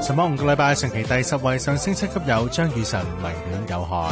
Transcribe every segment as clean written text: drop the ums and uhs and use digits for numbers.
上榜5個禮拜，上期第10位上升7級有張雨晨《寧願有害》。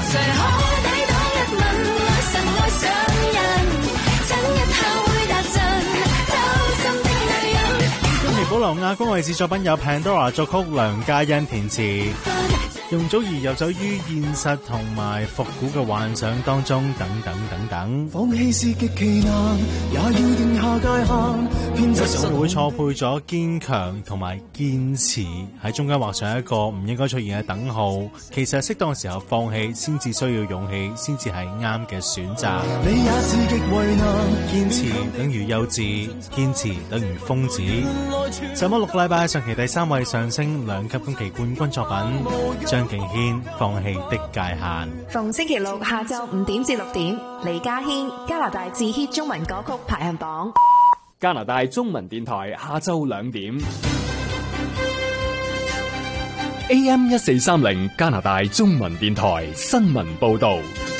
今期保留亞軍位置作品有 Pandora 作曲，梁嘉欣填詞。容祖兒遊走於現實同埋復古嘅幻想當中，等等等等。 放棄是極其難，也要定下界限。 有時候會錯配咗堅強同埋堅持，喺中間畫上一個唔應該出現嘅等號。其實適當時候放棄，先至需要勇氣，先至係啱嘅選擇。 你也是極為難， 堅持等於幼稚，堅持等於瘋子。上榜6個禮拜，上期第3位上升2級今期冠軍作品張敬軒《放棄的界限》。 逢星期六下晝5點至6點，李家軒加拿大自 hit 中文歌曲排行榜。 加拿大中文電台下晝2點 AM 1430加拿大中文電台新聞報道。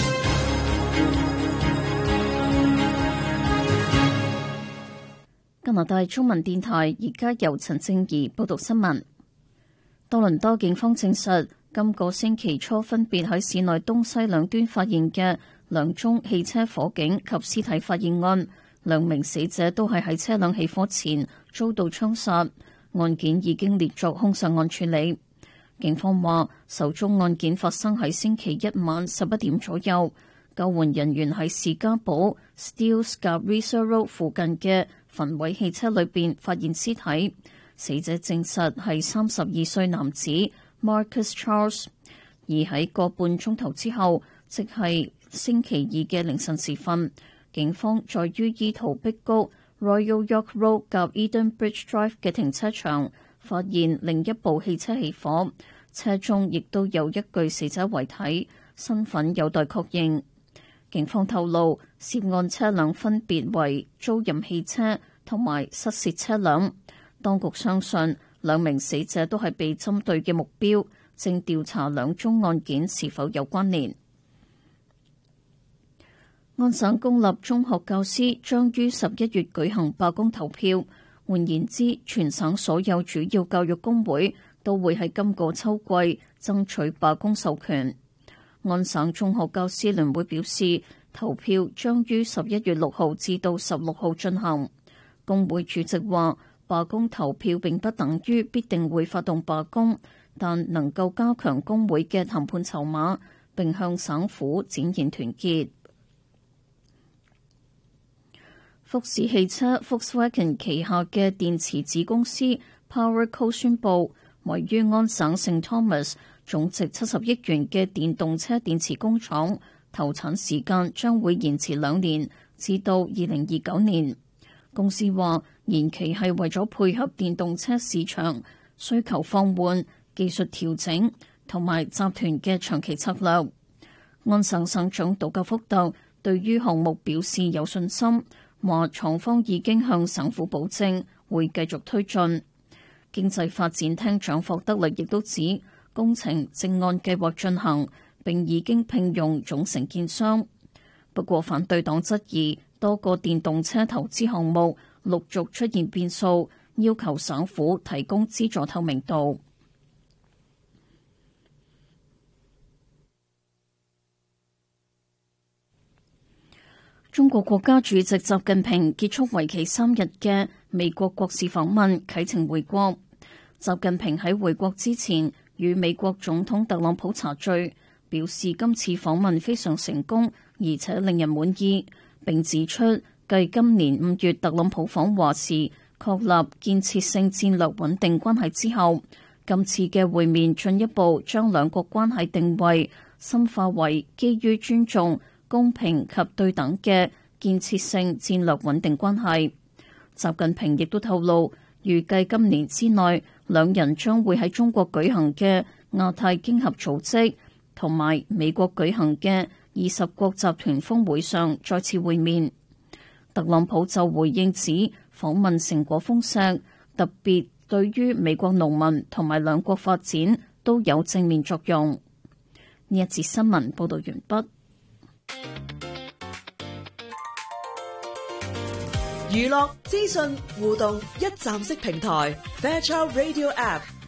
加拿大中文電台而家由陳正儀報道新聞。多倫多警方證實，今個星期初分別喺市內東西兩端發現嘅2宗汽車火警及屍體發現案，2名死者都係喺車輛起火前遭到槍殺，案件已經列作兇殺案處理。警方話，首宗案件發生喺星期一晚11點左右，救援人員喺士嘉堡 Steeles Garissa Road 附近嘅焚毀汽車裏邊發現屍體，死者證實係32歲男子 Marcus Charles， 而喺個半鐘頭之後，即係星期2嘅凌晨時分，警方在於伊圖碧谷 Royal York Road 及 Eden Bridge Drive 嘅停車場發現另一部汽車起火，車中亦都有一具死者遺體，身份有待確認。警方透露，涉案車輛分別為租賃汽車同埋失竊車輛。當局相信2名死者都係被針對嘅目標，正調查2宗案件是否有關聯。安省公立中學教師將於11月舉行罷工投票，換言之，全省所有主要教育工會都會喺今個秋季爭取罷工授權。安省中學教師聯會表示，投票將於11月6號至到16號進行。工會主席話，罷工投票並不等於必定會發動罷工，但能夠加強工會嘅談判籌碼，並向省府展現團結。福士汽車 Volkswagen 旗下嘅電池子公司 PowerCo 宣布，位於安省聖 Thomas 總值70億元嘅電動車電池工廠投產時間將會延遲2年，至到2029年。公司話，延期係為咗配合電動車市場需求放緩、技術調整同埋集團嘅長期策略。安省省長杜格福特對於項目表示有信心，話廠方已經向省府保證會繼續推進。經濟發展廳長霍德利亦都指，工程正按計劃進行，並已經聘用總承建商。不過反對黨質疑多個電動車投資項目陸續出現變數，要求省府提供資助透明度。中國國家主席習近平結束為期3日嘅美國國事訪問，啟程回國。習近平喺回國之前與美國總統特朗普茶敘，表示今次訪問非常成功，而且令人滿意，並指出繼今年5月特朗普訪華時確立建設性戰略穩定關係之後，今次嘅會面進一步將兩國關係定位深化為基於尊重、公平及對等嘅建設性戰略穩定關係。習近平亦都透露，預計今年之內，兩人將會喺中國舉行嘅亞太經合組織同埋美國舉行嘅20國集團峰會上再次會面。特朗普就回應指，訪問成果豐碩，特別對於美國農民同埋兩國發展都有正面作用。呢一節新聞報道完畢。 娛樂資訊互動一站式平台 Fairchild Radio App